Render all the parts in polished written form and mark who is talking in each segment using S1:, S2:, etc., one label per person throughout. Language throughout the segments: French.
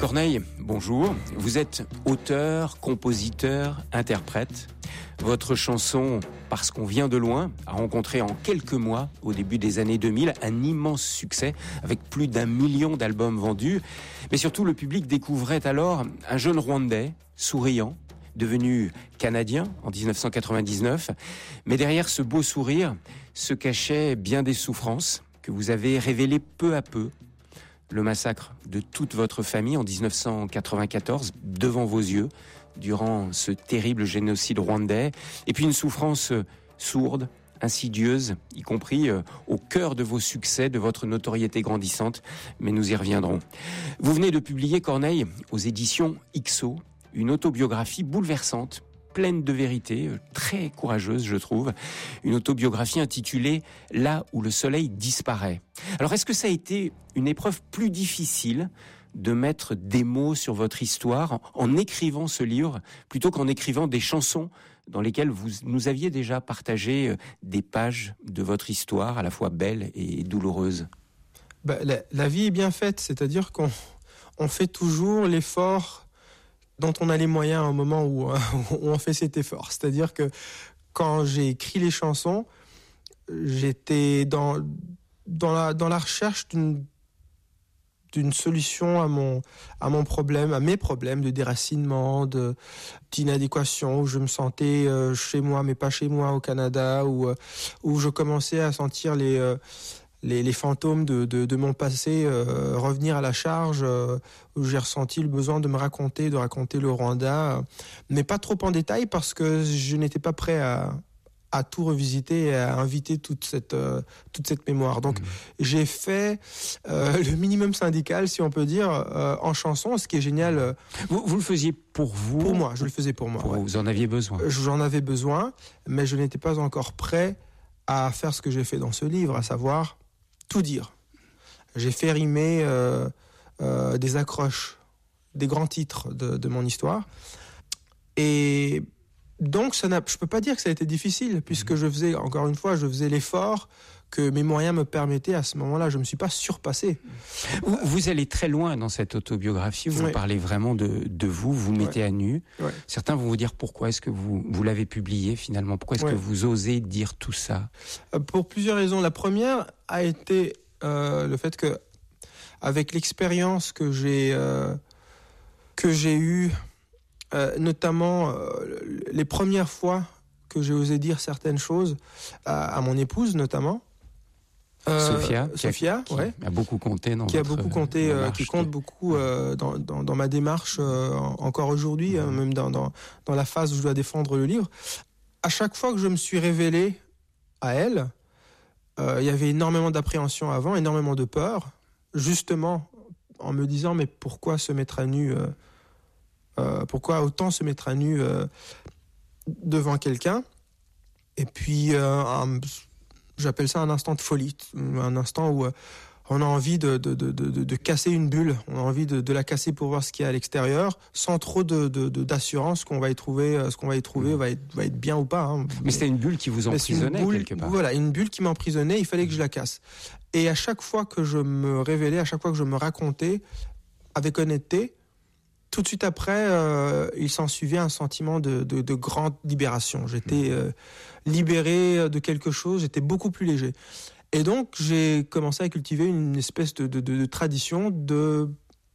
S1: Corneille, bonjour. Vous êtes auteur, compositeur, interprète. Votre chanson « Parce qu'on vient de loin » a rencontré en quelques mois, au début des années 2000, un immense succès avec plus d'1 million d'albums vendus. Mais surtout, le public découvrait alors un jeune Rwandais, souriant, devenu canadien en 1999. Mais derrière ce beau sourire se cachaient bien des souffrances que vous avez révélées peu à peu. Le massacre de toute votre famille en 1994, devant vos yeux, durant ce terrible génocide rwandais, et puis une souffrance sourde, insidieuse, y compris au cœur de vos succès, de votre notoriété grandissante, mais nous y reviendrons. Vous venez de publier, Corneille, aux éditions XO, une autobiographie bouleversante, pleine de vérité, très courageuse, je trouve. Une autobiographie intitulée « Là où le soleil disparaît ». Alors, est-ce que ça a été une épreuve plus difficile de mettre des mots sur votre histoire en écrivant ce livre, plutôt qu'en écrivant des chansons dans lesquelles vous nous aviez déjà partagé des pages de votre histoire, à la fois belle et douloureuse?
S2: La vie est bien faite, c'est-à-dire qu'on fait toujours l'effort dont on a les moyens au moment où on fait cet effort. C'est-à-dire que quand j'ai écrit les chansons, j'étais dans la recherche d'une solution à mon problème, à mes problèmes de déracinement, d'inadéquation, où je me sentais chez moi, mais pas chez moi au Canada, où je commençais à sentir les fantômes de mon passé revenir à la charge, où j'ai ressenti le besoin de raconter le Rwanda, mais pas trop en détail parce que je n'étais pas prêt à tout revisiter et à inviter toute cette mémoire. Donc j'ai fait le minimum syndical, si on peut dire, en chanson, ce qui est génial.
S1: Vous le faisiez pour vous?
S2: Pour moi, je le faisais pour moi.
S1: Ouais. Vous en aviez besoin? J'en
S2: avais besoin, mais je n'étais pas encore prêt à faire ce que j'ai fait dans ce livre, à savoir tout dire. J'ai fait rimer des accroches, des grands titres de mon histoire. Et donc, je peux pas dire que ça a été difficile, puisque je faisais l'effort que mes moyens me permettaient à ce moment-là. Je me suis pas surpassé.
S1: Vous allez très loin dans cette autobiographie. Vous parlez vraiment de vous. Vous mettez à nu. Ouais. Certains vont vous dire pourquoi est-ce que vous l'avez publié finalement. Pourquoi est-ce que vous osez dire tout ça?
S2: Pour plusieurs raisons. La première a été le fait que, avec l'expérience que j'ai eue, notamment les premières fois que j'ai osé dire certaines choses à mon épouse notamment,
S1: Sophia, qui
S2: ouais,
S1: a beaucoup compté dans
S2: qui compte beaucoup dans ma démarche encore aujourd'hui, même dans la phase où je dois défendre le livre. À chaque fois que je me suis révélé à elle, il y avait énormément d'appréhension avant, énormément de peur, justement en me disant mais pourquoi se mettre à nu, pourquoi autant se mettre à nu devant quelqu'un? Et puis j'appelle ça un instant de folie, un instant où on a envie de casser une bulle, on a envie de la casser pour voir ce qu'il y a à l'extérieur, sans trop d'assurance qu'on va y trouver, ce qu'on va y trouver va être bien ou pas. Hein.
S1: Mais c'était une bulle qui vous emprisonnait quelque part.
S2: Voilà, une bulle qui m'emprisonnait, il fallait que je la casse. Et à chaque fois que je me révélais, à chaque fois que je me racontais, avec honnêteté, tout de suite après, il s'en suivait un sentiment de grande libération. J'étais libéré de quelque chose, j'étais beaucoup plus léger. Et donc, j'ai commencé à cultiver une espèce de tradition de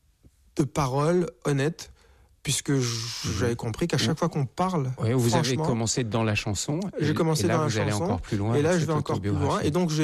S2: paroles honnêtes, puisque j'avais compris qu'à chaque fois qu'on parle,
S1: vous avez commencé dans la chanson.
S2: J'ai commencé dans la chanson.
S1: Et là, vous allez encore plus loin.
S2: Et là, je vais encore plus loin. Et donc,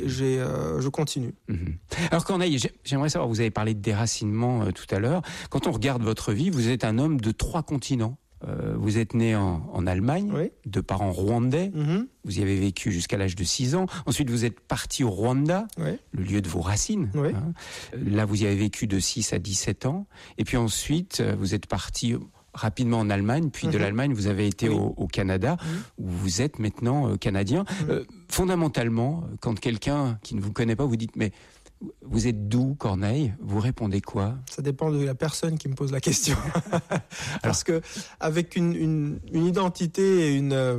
S2: je continue.
S1: Alors, Corneille, j'aimerais savoir, vous avez parlé de déracinement tout à l'heure. Quand on regarde votre vie, vous êtes un homme de 3 continents. Vous êtes né en Allemagne, de parents rwandais. Vous y avez vécu jusqu'à l'âge de 6 ans. Ensuite, vous êtes parti au Rwanda, le lieu de vos racines. Hein. Là, vous y avez vécu de 6 à 17 ans. Et puis ensuite, vous êtes parti rapidement en Allemagne. Puis de l'Allemagne, vous avez été au Canada, où vous êtes maintenant canadien. Fondamentalement, quand quelqu'un qui ne vous connaît pas vous dit « mais vous êtes d'où, Corneille ?» Vous répondez quoi?
S2: Ça dépend de la personne qui me pose la question. Parce que avec une identité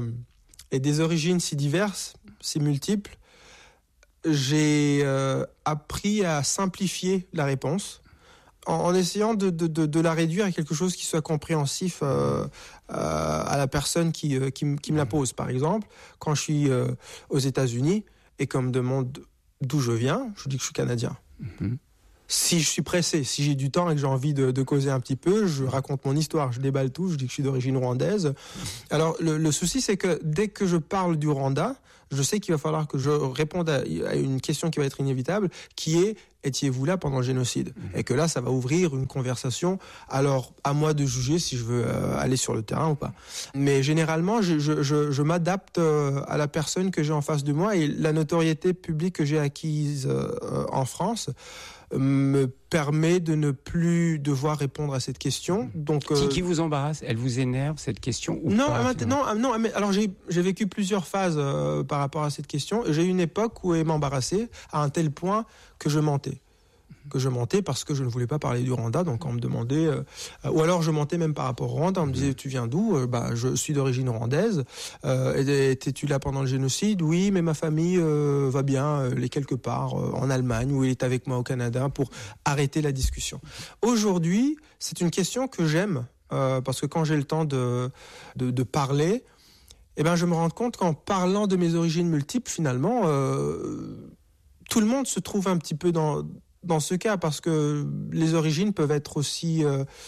S2: et des origines si diverses, si multiples, j'ai appris à simplifier la réponse en essayant de la réduire à quelque chose qui soit compréhensif à la personne qui me la pose. Par exemple, quand je suis aux États-Unis et qu'on me demande d'où je viens, je dis que je suis Canadien. Mm-hmm. Si je suis pressé, si j'ai du temps et que j'ai envie de causer un petit peu, je raconte mon histoire, je déballe tout, je dis que je suis d'origine rwandaise. Alors le souci, c'est que dès que je parle du Rwanda, je sais qu'il va falloir que je réponde à une question qui va être inévitable, qui est « étiez-vous là pendant le génocide ?» Et que là, ça va ouvrir une conversation. Alors, à moi de juger si je veux aller sur le terrain ou pas. Mais généralement, je m'adapte à la personne que j'ai en face de moi, et la notoriété publique que j'ai acquise en France me permet de ne plus devoir répondre à cette question. Donc,
S1: qui vous embarrasse? Elle vous énerve, cette question, ou
S2: non,
S1: pas?
S2: Non, mais alors j'ai vécu plusieurs phases par rapport à cette question. J'ai eu une époque où elle m'embarrassait à un tel point que je mentais. Parce que je ne voulais pas parler du Rwanda, donc on me demandait, ou alors je mentais même par rapport au Rwanda, on me disait tu viens d'où? Je suis d'origine rwandaise. Étais-tu là pendant le génocide? Oui, mais ma famille va bien, elle est quelque part en Allemagne, ou elle est avec moi au Canada, pour arrêter la discussion. Aujourd'hui, c'est une question que j'aime, parce que quand j'ai le temps de parler, je me rends compte qu'en parlant de mes origines multiples, finalement, tout le monde se trouve un petit peu dans ce cas, parce que les origines peuvent être aussi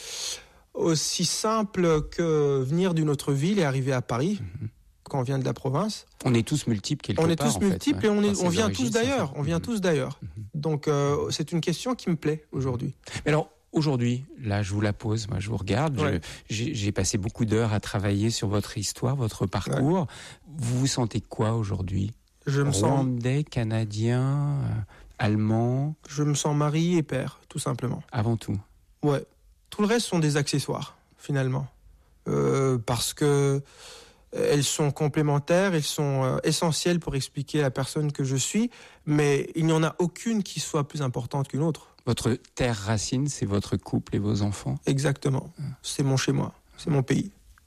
S2: simples que venir d'une autre ville et arriver à Paris, quand on vient de la province.
S1: On est tous multiples quelque part.
S2: On est tous multiples, et on vient tous d'ailleurs. On vient tous d'ailleurs. Donc c'est une question qui me plaît aujourd'hui.
S1: Mais alors, aujourd'hui, là, je vous la pose, moi, je vous regarde. Ouais. J'ai passé beaucoup d'heures à travailler sur votre histoire, votre parcours. Ouais. Vous vous sentez quoi aujourd'hui?
S2: Je me sens
S1: Rwandais, Canadien, allemand.
S2: Je me sens mari et père, tout simplement.
S1: Avant tout.
S2: Ouais. Tout le reste sont des accessoires, finalement, parce que elles sont complémentaires, elles sont essentielles pour expliquer la personne que je suis, mais il n'y en a aucune qui soit plus importante qu'une autre.
S1: Votre terre racine, c'est votre couple et vos enfants?
S2: Exactement. C'est mon chez-moi, c'est mon pays.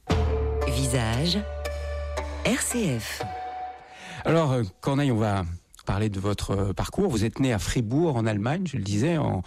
S3: Visage RCF.
S1: Alors, Corneille, on va parler de votre parcours. Vous êtes né à Fribourg, en Allemagne, je le disais, en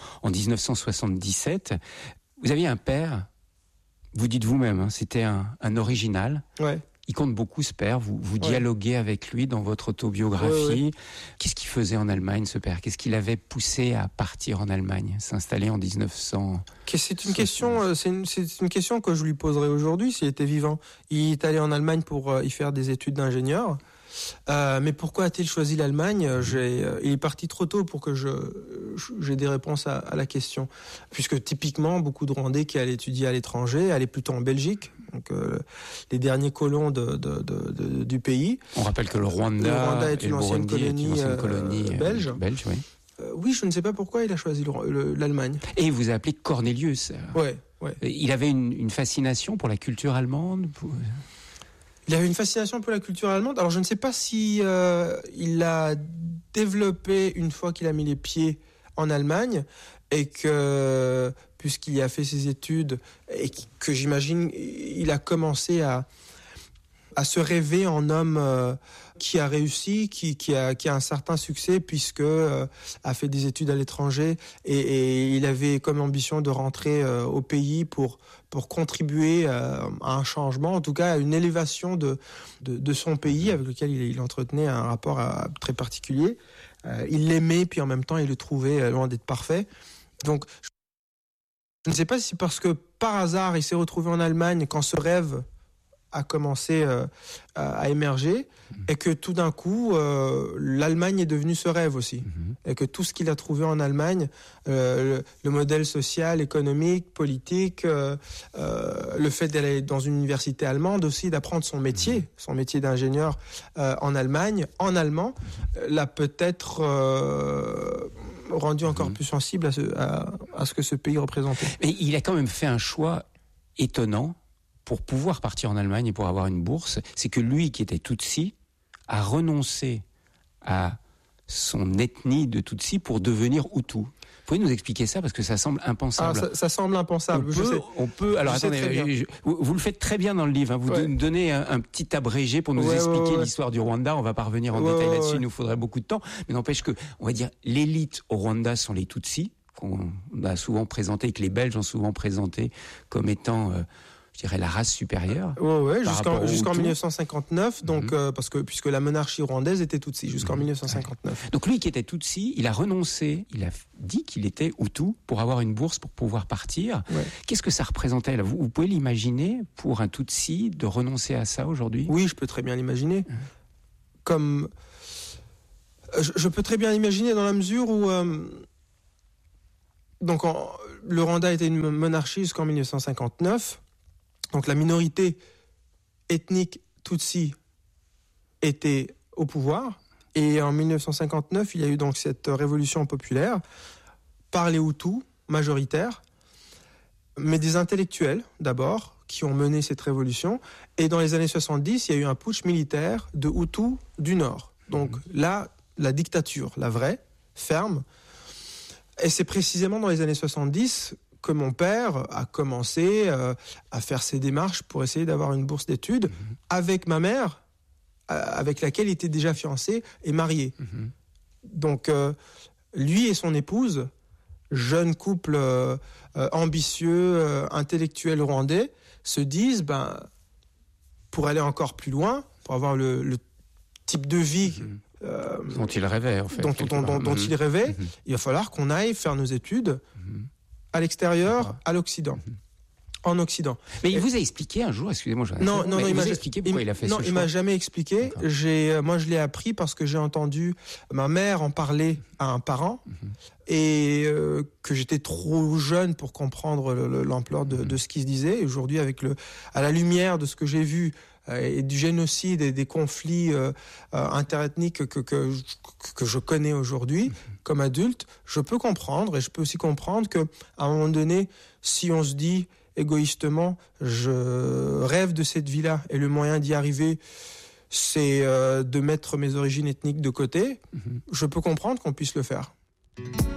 S1: 1977. Vous aviez un père, vous dites vous-même, c'était un original.
S2: Ouais.
S1: Il compte beaucoup, ce père. Vous dialoguez avec lui dans votre autobiographie. Ouais. Qu'est-ce qu'il faisait en Allemagne, ce père? Qu'est-ce qui l'avait poussé à partir en Allemagne, s'installer en 1900?
S2: C'est une question que je lui poserais aujourd'hui s'il était vivant. Il est allé en Allemagne pour y faire des études d'ingénieur. Mais pourquoi a-t-il choisi l'Allemagne? Il est parti trop tôt pour que j'ai des réponses à la question. Puisque typiquement, beaucoup de Rwandais qui allaient étudier à l'étranger allaient plutôt en Belgique, donc les derniers colons du pays.
S1: On rappelle que le Rwanda
S2: est une ancienne colonie belge.
S1: Oui.
S2: Oui, je ne sais pas pourquoi il a choisi l'Allemagne.
S1: Et il vous a appelé Cornelius.
S2: Ouais.
S1: Il avait une fascination pour la culture allemande.
S2: Il avait une fascination pour la culture allemande. Alors je ne sais pas si il l'a développé une fois qu'il a mis les pieds en Allemagne, et que, puisqu'il y a fait ses études, et que j'imagine il a commencé à se rêver en homme qui a réussi, qui a un certain succès, puisque a fait des études à l'étranger, et il avait comme ambition de rentrer au pays pour contribuer à un changement, en tout cas à une élévation de son pays, avec lequel il entretenait un rapport très particulier. Il l'aimait, puis en même temps il le trouvait loin d'être parfait. Donc je ne sais pas si parce que par hasard il s'est retrouvé en Allemagne quand ce rêve a commencé à émerger, et que tout d'un coup l'Allemagne est devenue ce rêve aussi, et que tout ce qu'il a trouvé en Allemagne, le modèle social, économique, politique, le fait d'aller dans une université allemande aussi, d'apprendre son métier d'ingénieur en Allemagne, en allemand, l'a peut-être rendu encore plus sensible à ce que ce pays représentait.
S1: Mais il a quand même fait un choix étonnant pour pouvoir partir en Allemagne et pour avoir une bourse. C'est que lui, qui était Tutsi, a renoncé à son ethnie de Tutsi pour devenir Hutu. Vous pouvez nous expliquer ça, parce que ça semble impensable.
S2: Ça semble impensable.
S1: On peut. Alors attendez, vous le faites très bien dans le livre. Vous donnez un petit abrégé pour nous expliquer l'histoire du Rwanda. On va pas revenir en détail là-dessus. Il nous faudrait beaucoup de temps. Mais n'empêche que, on va dire, l'élite au Rwanda sont les Tutsis. qu'on a souvent présenté, que les Belges ont souvent présenté comme étant, je dirais, la race supérieure.
S2: Ouais, jusqu'en 1959, donc, puisque la monarchie rwandaise était Tutsi, jusqu'en 1959.
S1: Ouais. Donc lui qui était Tutsi, il a renoncé, il a dit qu'il était Hutu pour avoir une bourse pour pouvoir partir. Ouais. Qu'est-ce que ça représentait là ? Vous pouvez l'imaginer pour un Tutsi de renoncer à ça aujourd'hui ?
S2: Oui, je peux très bien l'imaginer. Comme... Je peux très bien l'imaginer dans la mesure où... le Rwanda était une monarchie jusqu'en 1959. Donc la minorité ethnique Tutsi était au pouvoir. Et en 1959, il y a eu donc cette révolution populaire par les Hutus majoritaires, mais des intellectuels d'abord, qui ont mené cette révolution. Et dans les années 70, il y a eu un putsch militaire de Hutus du Nord. Donc là, la dictature, la vraie, ferme. Et c'est précisément dans les années 70 que mon père a commencé à faire ses démarches pour essayer d'avoir une bourse d'études avec ma mère, avec laquelle il était déjà fiancé et marié. Donc, lui et son épouse, jeune couple ambitieux, intellectuel rwandais, se disent, pour aller encore plus loin, pour avoir le type de vie
S1: dont il rêvait, en fait.
S2: Dont il rêvait, il va falloir qu'on aille faire nos études à l'extérieur, à l'Occident. En Occident.
S1: Mais il vous a expliqué un jour, excusez-moi, il vous a expliqué pourquoi il a fait ce choix.
S2: Non, il m'a jamais expliqué. Moi, je l'ai appris parce que j'ai entendu ma mère en parler à un parent et que j'étais trop jeune pour comprendre l'ampleur de ce qui se disait. Et aujourd'hui, à la lumière de ce que j'ai vu et du génocide et des conflits interethniques que je connais aujourd'hui comme adulte, je peux comprendre, et je peux aussi comprendre qu'à un moment donné, si on se dit égoïstement, je rêve de cette vie-là et le moyen d'y arriver, c'est de mettre mes origines ethniques de côté, je peux comprendre qu'on puisse le faire.